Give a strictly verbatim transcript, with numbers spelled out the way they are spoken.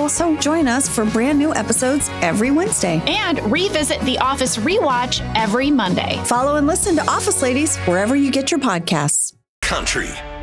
schedule, so join us for brand new episodes every Wednesday. And revisit The Office Rewatch every Monday. Follow and listen to Office Ladies wherever you get your podcasts. Country